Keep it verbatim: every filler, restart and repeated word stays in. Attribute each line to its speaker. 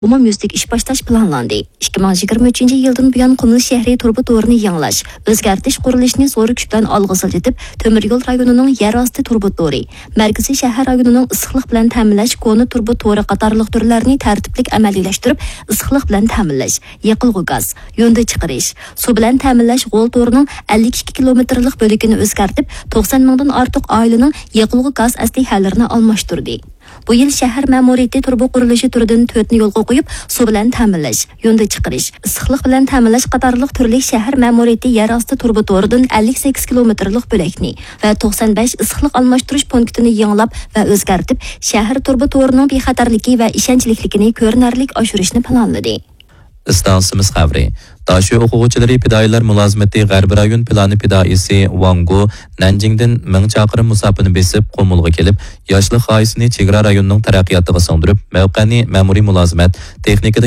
Speaker 1: umumyüzlük iş başlash planlandı. ikki ming yigirma uchinchi yildan buyon Qumli shahri turba to'rini yangilash, o'zgartirish qurilishini zo'r kuch bilan olg'a siljitib, Temir yo'l rayonining yer osti turba to'ri, markaziy shahar rayonining issiqlik bilan ta'minlash koni turba to'ri qatorliq turlarini tartiblik amaliylashtirib, issiqlik bilan ta'minlash, yiqilg'i gaz, yo'lda chiqarish, suv bilan ta'minlash g'o'l to'rining ellik ikki kilometrlik bo'ligini o'zgartib, to'qson mingdan ortiq oilaning yiqilg'i gaz aslihalarini almashtirdi. Bu yil shahar ma'muriyati turba qurilishi turidan to'rtni yo'lga qo'yib, suv bilan ta'minlash, yo'lda chiqarish, issiqlik bilan ta'minlash qatorliq turli shahar ma'muriyati yer osti turba to'ridan ellik sakkiz kilometrlik bo'lakni va to'qson besh issiqlik almashtirish punktini yanglab va o'zgartib, shahar turba to'rining bexatarligi va ishonchliligini ko'rinarli oshirishni planladi.
Speaker 2: İstansımız xavri. Daşı o'quvchilari pidoyilar mulozimati G'arbiy rayon plani pidoyisi Wangu Nanjingdan ming chaqirim musofani besib Qo'mulga kelib, yoshlik g'oyasini chegara rayonining taraqqiyotiga singdirib, mavqani ma'muriy mulozimat texnikada